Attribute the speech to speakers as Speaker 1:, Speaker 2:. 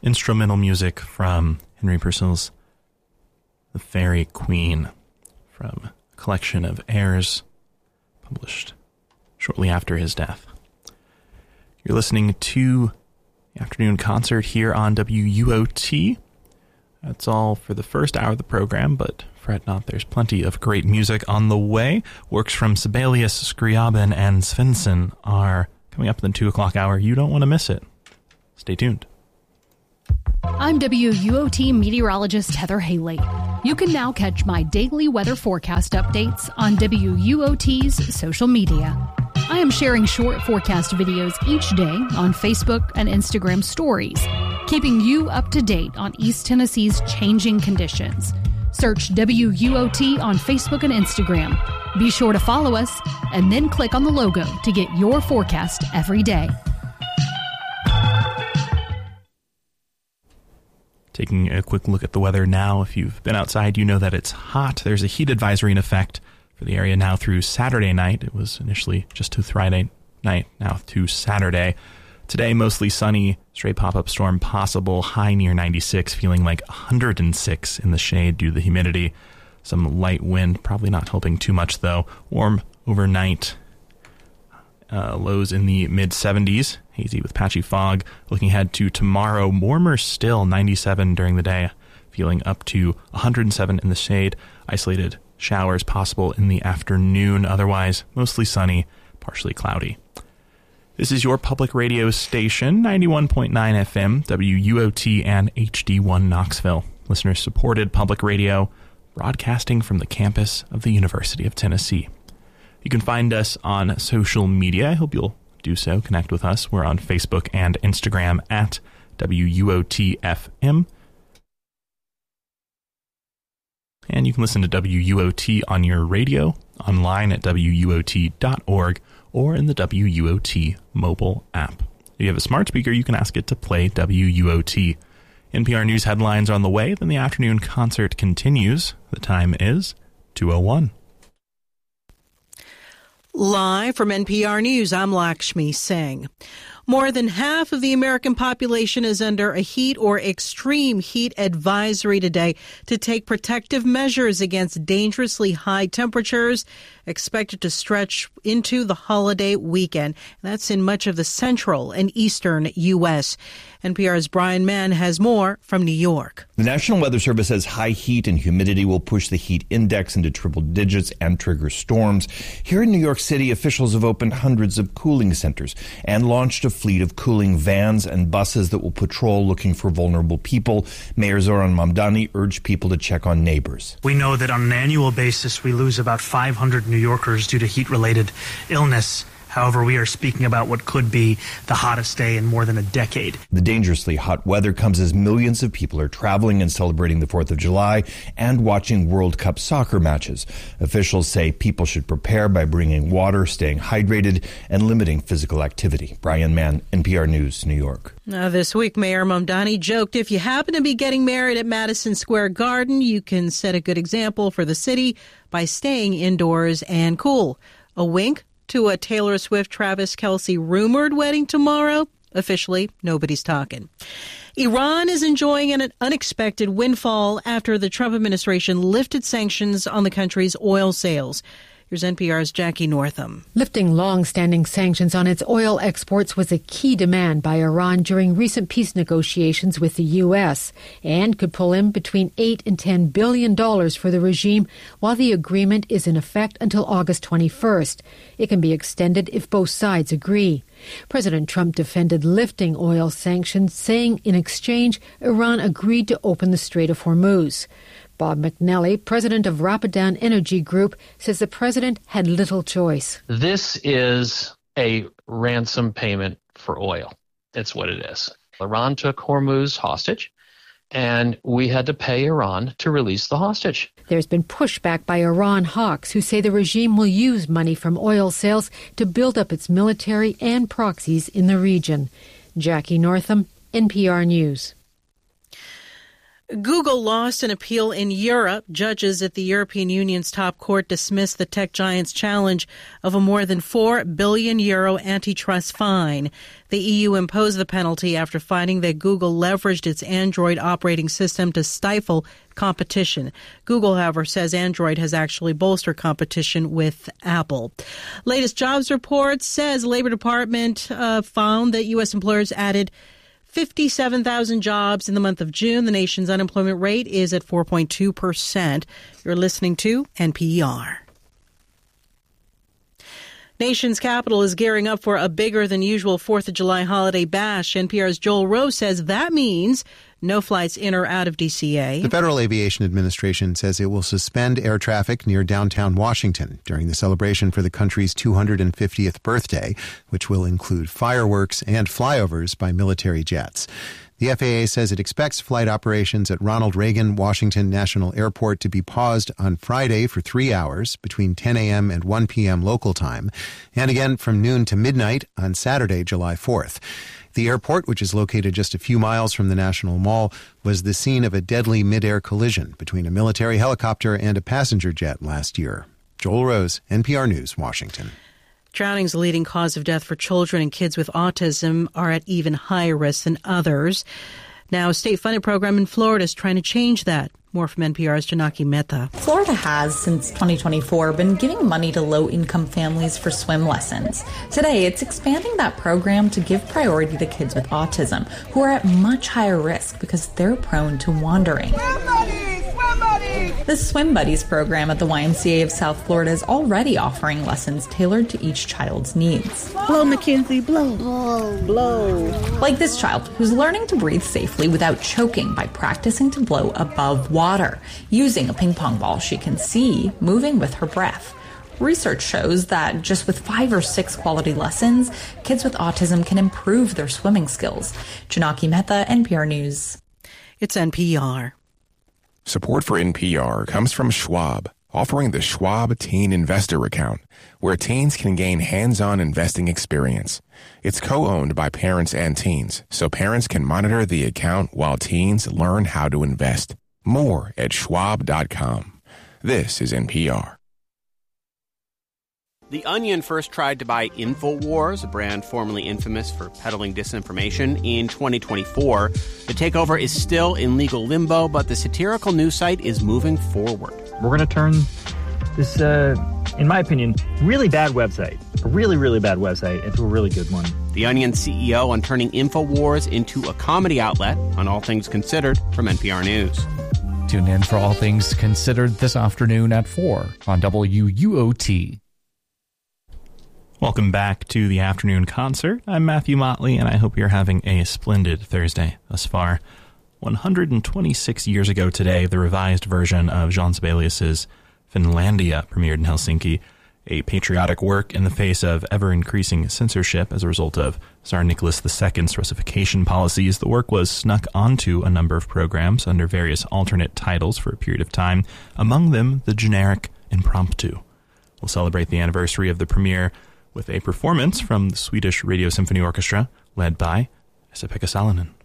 Speaker 1: instrumental music from Henry Purcell's The Fairy Queen, from a collection of airs published shortly after his death. You're listening to the afternoon concert here on WUOT. That's all for the first hour of the program, but fret not, there's plenty of great music on the way. Works from Sibelius, Scriabin, and Svensson are coming up in the 2 o'clock hour. You don't want to miss it. Stay tuned.
Speaker 2: I'm WUOT meteorologist Heather Haley. You can now catch my daily weather forecast updates on WUOT's social media. I am sharing short forecast videos each day on Facebook and Instagram stories, keeping you up to date on East Tennessee's changing conditions. Search WUOT on Facebook and Instagram. Be sure to follow us and then click on the logo to get your forecast every day.
Speaker 1: Taking a quick look at the weather now. If you've been outside, you know that it's hot. There's a heat advisory in effect for the area now through Saturday night. It was initially just to Friday night, now to Saturday. Today, mostly sunny, stray pop-up storm possible, high near 96, feeling like 106 in the shade due to the humidity. Some light wind, probably not helping too much though. Warm overnight, lows in the mid-70s, hazy with patchy fog. Looking ahead to tomorrow, warmer still, 97 during the day, feeling up to 107 in the shade. Isolated showers possible in the afternoon, otherwise mostly sunny, partially cloudy. This is your public radio station, 91.9 FM, WUOT and HD1 Knoxville. Listener-supported public radio, broadcasting from the campus of the University of Tennessee. You can find us on social media. I hope you'll do so. Connect with us. We're on Facebook and Instagram at WUOT-FM. And you can listen to WUOT on your radio, online at WUOT.org, or in the WUOT mobile app. If you have a smart speaker, you can ask it to play WUOT. NPR News headlines are on the way, then the afternoon concert continues. The time is 2:01.
Speaker 3: Live from NPR News, I'm Lakshmi Singh. More than half of the American population is under a heat or extreme heat advisory today to take protective measures against dangerously high temperatures expected to stretch into the holiday weekend. That's in much of the central and eastern U.S. NPR's Brian Mann has more from New York.
Speaker 4: The National Weather Service says high heat and humidity will push the heat index into triple digits and trigger storms. Here in New York City, officials have opened hundreds of cooling centers and launched a fleet of cooling vans and buses that will patrol looking for vulnerable people. Mayor Zoran Mamdani urged people to check on neighbors.
Speaker 5: We know that on an annual basis, we lose about 500 New Yorkers due to heat-related illness. However, we are speaking about what could be the hottest day in more than a decade.
Speaker 4: The dangerously hot weather comes as millions of people are traveling and celebrating the 4th of July and watching World Cup soccer matches. Officials say people should prepare by bringing water, staying hydrated, and limiting physical activity. Brian Mann, NPR News, New York.
Speaker 3: This week, Mayor Mamdani joked if you happen to be getting married at Madison Square Garden, you can set a good example for the city by staying indoors and cool. A wink to a Taylor Swift-Travis Kelce rumored wedding tomorrow. Officially, nobody's talking. Iran is enjoying an unexpected windfall after the Trump administration lifted sanctions on the country's oil sales. Here's NPR's Jackie Northam.
Speaker 6: Lifting long-standing sanctions on its oil exports was a key demand by Iran during recent peace negotiations with the U.S. and could pull in between $8 and $10 billion for the regime while the agreement is in effect until August 21st. It can be extended if both sides agree. President Trump defended lifting oil sanctions, saying in exchange, Iran agreed to open the Strait of Hormuz. Bob McNally, president of Rapidan Energy Group, says the president had little choice.
Speaker 7: This is a ransom payment for oil. That's what it is. Iran took Hormuz hostage, and we had to pay Iran to release the hostage.
Speaker 6: There's been pushback by Iran hawks who say the regime will use money from oil sales to build up its military and proxies in the region. Jackie Northam, NPR News.
Speaker 3: Google lost an appeal in Europe. Judges at the European Union's top court dismissed the tech giant's challenge of a more than €4 billion antitrust fine. The EU imposed the penalty after finding that Google leveraged its Android operating system to stifle competition. Google, however, says Android has actually bolstered competition with Apple. Latest jobs report says Labor Department found that U.S. employers added 57,000 jobs in the month of June. The nation's unemployment rate is at 4.2%. You're listening to NPR. Nation's capital is gearing up for a bigger than usual 4th of July holiday bash. NPR's Joel Rose says that means no flights in or out of DCA.
Speaker 8: The Federal Aviation Administration says it will suspend air traffic near downtown Washington during the celebration for the country's 250th birthday, which will include fireworks and flyovers by military jets. The FAA says it expects flight operations at Ronald Reagan Washington National Airport to be paused on Friday for 3 hours between 10 a.m. and 1 p.m. local time, and again from noon to midnight on Saturday, July 4th. The airport, which is located just a few miles from the National Mall, was the scene of a deadly mid-air collision between a military helicopter and a passenger jet last year. Joel Rose, NPR News, Washington.
Speaker 3: Drowning's leading cause of death for children and kids with autism are at even higher risk than others. Now, a state-funded program in Florida is trying to change that. More from NPR's Janaki Mehta.
Speaker 9: Florida has, since 2024, been giving money to low-income families for swim lessons. Today, it's expanding that program to give priority to kids with autism, who are at much higher risk because they're prone to wandering. The Swim Buddies program at the YMCA of South Florida is already offering lessons tailored to each child's needs.
Speaker 10: Blow, Mackenzie, blow. Blow, blow.
Speaker 9: Like this child, who's learning to breathe safely without choking by practicing to blow above water, using a ping pong ball she can see moving with her breath. Research shows that just with 5 or 6 quality lessons, kids with autism can improve their swimming skills. Janaki Mehta, NPR News.
Speaker 3: It's NPR.
Speaker 11: Support for NPR comes from Schwab, offering the Schwab Teen Investor Account, where teens can gain hands-on investing experience. It's co-owned by parents and teens, so parents can monitor the account while teens learn how to invest. More at schwab.com. This is NPR.
Speaker 12: The Onion first tried to buy InfoWars, a brand formerly infamous for peddling disinformation, in 2024. The takeover is still in legal limbo, but the satirical news site is moving forward.
Speaker 13: We're going to turn this, in my opinion, really bad website, a really, really bad website, into a really good one.
Speaker 12: The Onion CEO on turning InfoWars into a comedy outlet on All Things Considered from NPR News.
Speaker 14: Tune in for All Things Considered this afternoon at 4 on WUOT.
Speaker 1: Welcome back to the afternoon concert. I'm Matthew Motley, and I hope you're having a splendid Thursday thus far. 126 years ago today, the revised version of Jean Sibelius's Finlandia premiered in Helsinki, a patriotic work in the face of ever-increasing censorship as a result of Tsar Nicholas II's Russification policies. The work was snuck onto a number of programs under various alternate titles for a period of time, among them the generic Impromptu. We'll celebrate the anniversary of the premiere with a performance from the Swedish Radio Symphony Orchestra, led by Esa-Pekka Salonen.